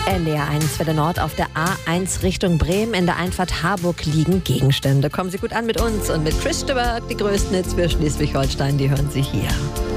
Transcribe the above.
LR 1 Welle Nord auf der A1 Richtung Bremen. In der Einfahrt Harburg liegen Gegenstände. Kommen Sie gut an mit uns und mit Chris Stewart. Die größten Hits für Schleswig-Holstein, die hören Sie hier.